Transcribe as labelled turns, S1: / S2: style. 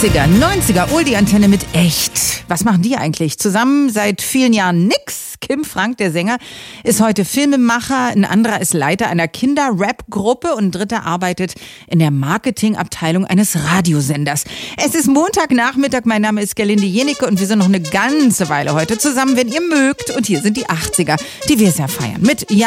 S1: 80er, 90er, Oldie-Antenne mit echt. Was machen die eigentlich? Zusammen seit vielen Jahren nix. Kim Frank, der Sänger, ist heute Filmemacher, ein anderer ist Leiter einer Kinder-Rap-Gruppe und ein dritter arbeitet in der Marketingabteilung eines Radiosenders. Es ist Montagnachmittag, mein Name ist Gerlinde Jenecke und wir sind noch eine ganze Weile heute zusammen, wenn ihr mögt. Und hier sind die 80er, die wir sehr feiern. Mit